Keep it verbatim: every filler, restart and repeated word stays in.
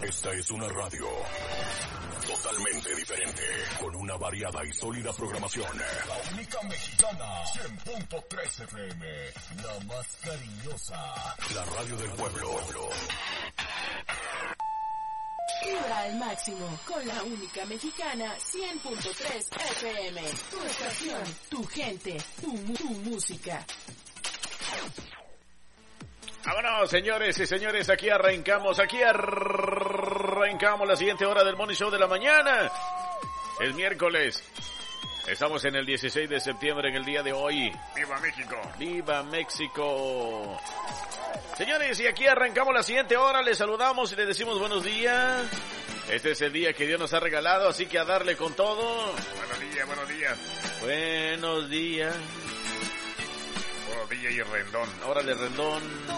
Esta es una radio totalmente diferente, con una variada y sólida programación. La única mexicana, cien punto tres F M, la más cariñosa, la radio del pueblo. Vibra al máximo con la única mexicana cien punto tres F M. Tu estación, tu gente, tu, tu música. Vámonos, señores y señores, aquí arrancamos, aquí arrancamos la siguiente hora del Morning Show de la mañana. Es miércoles. Estamos en el dieciséis de septiembre, en el día de hoy. ¡Viva México! ¡Viva México! Señores, y aquí arrancamos la siguiente hora. Les saludamos y les decimos buenos días. Este es el día que Dios nos ha regalado, así que a darle con todo. Buenos días, buenos días. Buenos días. Buenos días y Rendón. Órale, Rendón.